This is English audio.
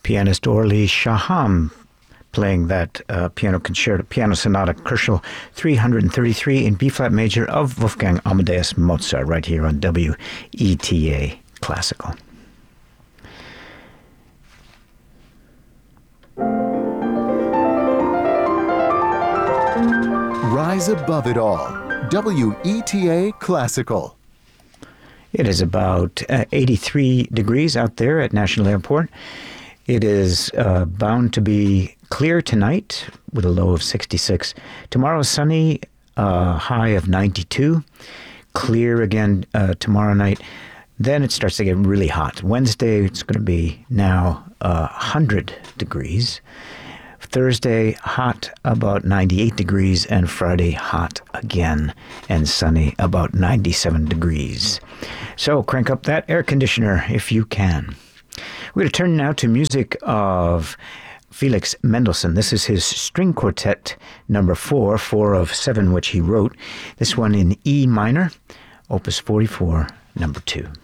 pianist Orly Shaham playing that piano concerto, piano sonata, Kerschel 333 in B-flat major of Wolfgang Amadeus Mozart, right here on WETA Classical. Rise above it all. WETA Classical. It is about 83 degrees out there at National Airport. It is bound to be clear tonight with a low of 66. Tomorrow sunny, high of 92. Clear again tomorrow night. Then it starts to get really hot. Wednesday, it's going to be now 100 degrees. Thursday, hot, about 98 degrees, and Friday, hot again, and sunny, about 97 degrees. So crank up that air conditioner if you can. We're going to turn now to music of Felix Mendelssohn. This is his string quartet number 4 of 7, which he wrote. This one in E minor, opus 44, number 2.